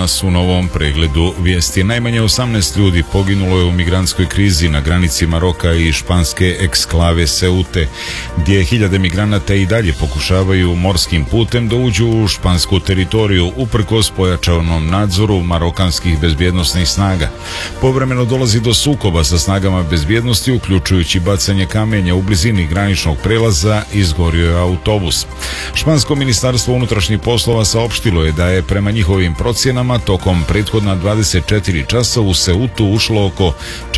danas u novom pregledu vijesti. Najmanje 18 ljudi poginulo je u migrantskoj krizi na granici Maroka i španske eksklave Seute, gdje hiljade migranata i dalje pokušavaju morskim putem da uđu u špansku teritoriju uprkos pojačanom nadzoru marokanskih bezbjednosnih snaga. Povremeno dolazi do sukoba sa snagama bezbjednosti, uključujući bacanje kamenja u blizini graničnog prelaza, izgorio je autobus. Špansko ministarstvo unutrašnjih poslova saopštilo je da je prema njihovim procjenama tokom prethodna 24 časa u Seutu ušlo oko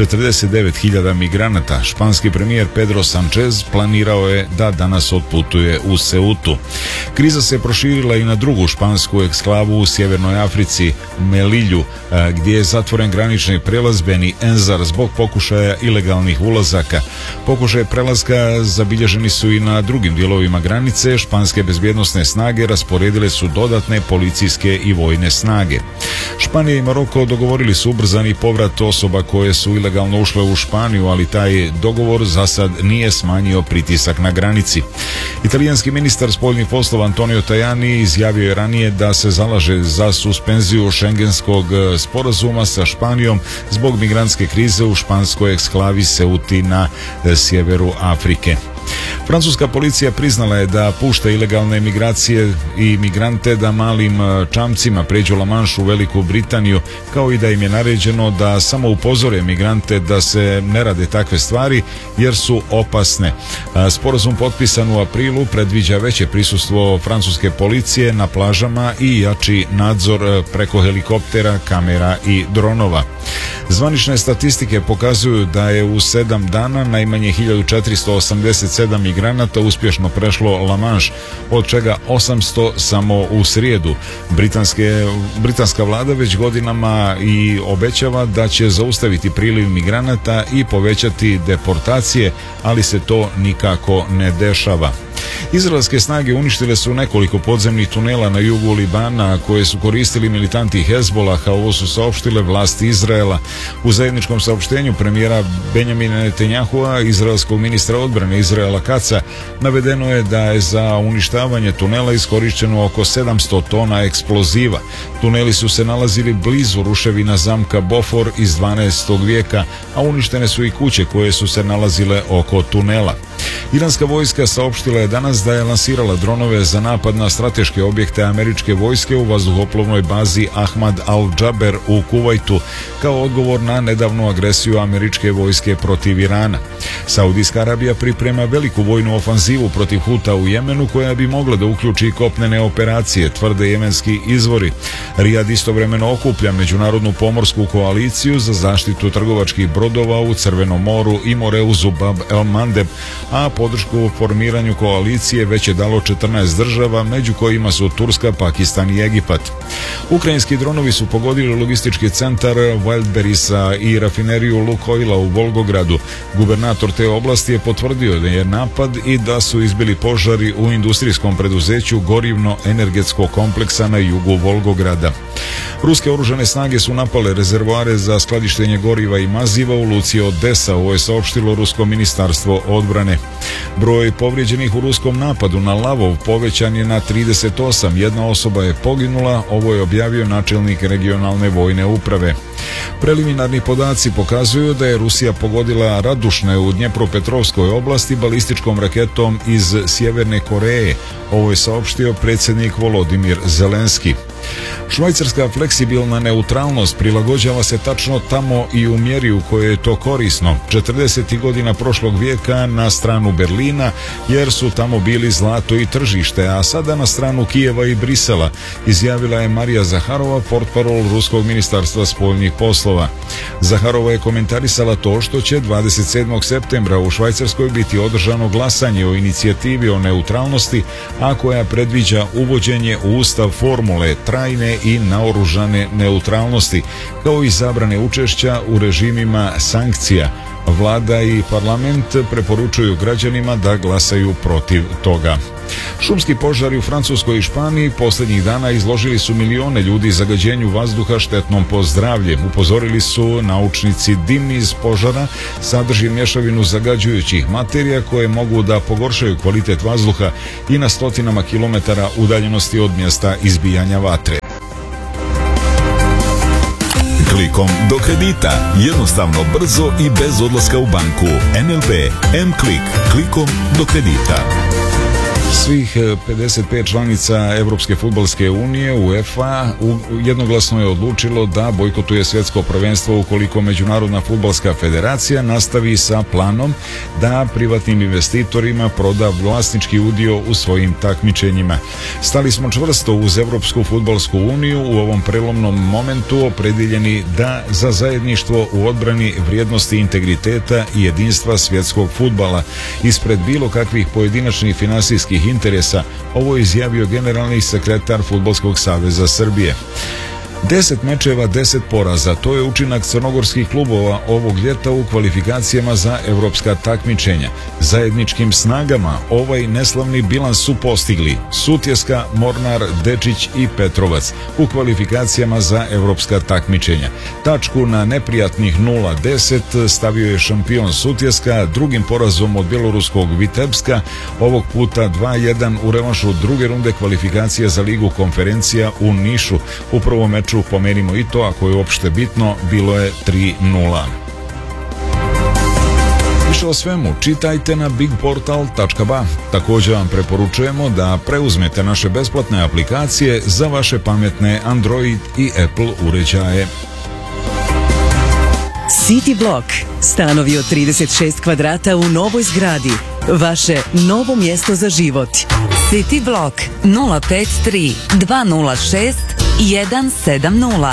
49.000 migranata. Španski premijer Pedro Sánchez planirao je da danas otputuje u Seutu. Kriza se proširila i na drugu špansku eksklavu u Sjevernoj Africi, Melilju, gdje je zatvoren granični prelaz Beni Enzar zbog pokušaja ilegalnih ulazaka. Pokušaj prelaska zabilježeni su i na drugim dijelovima granice. Španske bezbjednosne snage rasporedile su dodatne policijske i vojne snage. Španija i Maroko dogovorili su ubrzani povrat osoba koje su ilegalno ušle u Španiju, ali taj dogovor za sad nije smanjio pritisak na granici. Italijanski ministar spoljnih poslova Antonio Tajani izjavio je ranije da se zalaže za suspenziju šengenskog sporazuma sa Španijom zbog migrantske krize u španskoj eksklavi Seuti na sjeveru Afrike. Francuska policija priznala je da pušta ilegalne migracije i migrante da malim čamcima pređu La Manche u Veliku Britaniju, kao i da im je naređeno da samo upozore migrante da se ne rade takve stvari jer su opasne. Sporazum potpisan u aprilu predviđa veće prisustvo francuske policije na plažama i jači nadzor preko helikoptera, kamera i dronova. Zvanične statistike pokazuju da je u 7 dana najmanje 1487 migranata uspješno prešlo La Manche, od čega 800 samo u srijedu. Britanska vlada već godinama i obećava da će zaustaviti priliv migranata i povećati deportacije, ali se to nikako ne dešava. Izraelske snage uništile su nekoliko podzemnih tunela na jugu Libana koje su koristili militanti Hezbolaha, ovo su saopštile vlasti Izraela. U zajedničkom saopštenju premijera Benjamina Netanjahua, izraelskog ministra odbrane Izraela Kaca, navedeno je da je za uništavanje tunela iskorišteno oko 700 tona eksploziva. Tuneli su se nalazili blizu ruševina zamka Bofor iz 12. vijeka, a uništene su i kuće koje su se nalazile oko tunela. Iranska vojska saopštila je danas da je lansirala dronove za napad na strateške objekte američke vojske u vazduhoplovnoj bazi Ahmad al-Džaber u Kuvajtu kao odgovor na nedavnu agresiju američke vojske protiv Irana. Saudijska Arabija priprema veliku vojnu ofanzivu protiv Huta u Jemenu koja bi mogla da uključi kopnene operacije, tvrde jemenski izvori. Rijad istovremeno okuplja međunarodnu pomorsku koaliciju za zaštitu trgovačkih brodova u Crvenom moru i Moreuzu Bab el Mandeb, a podršku u formiranju koalicije već je dalo 14 država, među kojima su Turska, Pakistan i Egipat. Ukrajinski dronovi su pogodili logistički centar Wildberrisa i rafineriju Lukoila u Volgogradu. Gubernator te oblasti je potvrdio da je napad i da su izbili požari u industrijskom preduzeću gorivno-energetskog kompleksa na jugu Volgograda. Ruske oružane snage su napale rezervoare za skladištenje goriva i maziva u luci Odesa, ovo je saopštilo Rusko ministarstvo odbrane. Broj povrijeđenih u ruskom napadu na Lavov povećan je na 38, jedna osoba je poginula, ovo je objavio načelnik regionalne vojne uprave. Preliminarni podaci pokazuju da je Rusija pogodila Radušne u Dnjepropetrovskoj oblasti balističkom raketom iz Sjeverne Koreje, ovo je saopštio predsjednik Volodimir Zelenski. Švajcarska fleksibilna neutralnost prilagođava se tačno tamo i u mjeri u kojoj je to korisno. 40. godina prošlog vijeka na stranu Berlina, jer su tamo bili zlato i tržište, a sada na stranu Kijeva i Brisela, izjavila je Marija Zaharova, portparol Ruskog ministarstva spoljnih poslova. Zaharova je komentarisala to što će 27. septembra u Švajcarskoj biti održano glasanje o inicijativi o neutralnosti, a koja predviđa uvođenje u ustav formule trajne i naoružane neutralnosti, kao i zabrane učešća u režimima sankcija. Vlada i parlament preporučuju građanima da glasaju protiv toga. Šumski požari u Francuskoj i Španiji posljednjih dana izložili su milione ljudi zagađenju vazduha štetnom po zdravlje. Upozorili su naučnici, dim iz požara sadrži mješavinu zagađujućih materija koje mogu da pogoršaju kvalitet vazduha i na stotinama kilometara udaljenosti od mjesta izbijanja vatre. klikom do kredita. Jednostavno, brzo i bez odlaska u banku. NLB M-Klik. Klikom do kredita. Svih 55 članica Evropske fudbalske unije, UEFA, jednoglasno je odlučilo da bojkotuje svjetsko prvenstvo ukoliko Međunarodna fudbalska federacija nastavi sa planom da privatnim investitorima proda vlasnički udio u svojim takmičenjima. Stali smo čvrsto uz Evropsku fudbalsku uniju u ovom prelomnom momentu, opredeljeni da za zajedništvo u odbrani vrijednosti integriteta i jedinstva svjetskog fudbala ispred bilo kakvih pojedinačnih finansijskih interesa, ovo je izjavio generalni sekretar Fudbalskog saveza Srbije. 10 mečeva, 10 poraza, to je učinak crnogorskih klubova ovog ljeta u kvalifikacijama za evropska takmičenja. Zajedničkim snagama ovaj neslavni bilans su postigli Sutjeska, Mornar, Dečić i Petrovac u kvalifikacijama za evropska takmičenja. Tačku na neprijatnih 0-10 stavio je šampion Sutjeska drugim porazom od bjeloruskog Vitebska, ovog puta 2-1 u revanšu druge runde kvalifikacija za Ligu konferencija u Nišu. U prvom meču, pomenimo i to, ako je uopšte bitno, bilo je 3-0. Više o svemu čitajte na bigportal.ba. Također vam preporučujemo da preuzmete naše besplatne aplikacije za vaše pametne Android i Apple uređaje. City Block. Stanovi od 36 kvadrata u novoj zgradi. Vaše novo mjesto za život. City Block 053 206 170.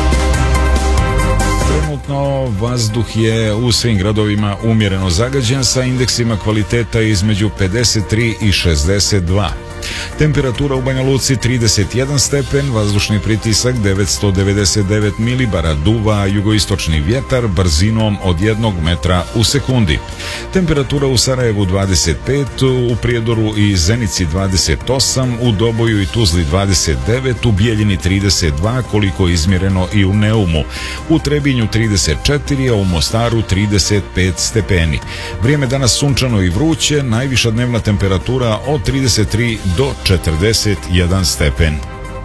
Trenutno vazduh je u svim gradovima umjereno zagađen sa indeksima kvaliteta između 53 i 62. Temperatura u Banja Luci 31 stepen, vazdušni pritisak 999 milibara, duva jugoistočni vjetar brzinom od 1 metra u sekundi. Temperatura u Sarajevu 25, u Prijedoru i Zenici 28, u Doboju i Tuzli 29, u Bijeljini 32, koliko je izmjereno i u Neumu. U Trebinju 34, a u Mostaru 35 stepeni. Vrijeme danas sunčano i vruće, najviša dnevna temperatura od 33 do 41 stepen.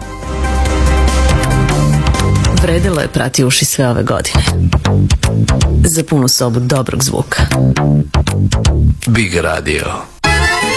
Vredilo je prati uši sve ove godine. Za punu sobu dobrog zvuka. Big Radio.